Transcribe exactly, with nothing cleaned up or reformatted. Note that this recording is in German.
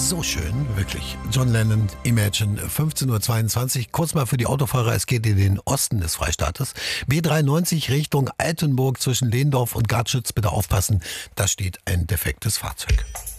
so schön, wirklich. John Lennon, Imagine, fünfzehn Uhr zweiundzwanzig. Kurz mal für die Autofahrer, es geht in den Osten des Freistaates. B dreiundneunzig Richtung Altenburg zwischen Lehndorf und Gartschütz. Bitte aufpassen, da steht ein defektes Fahrzeug.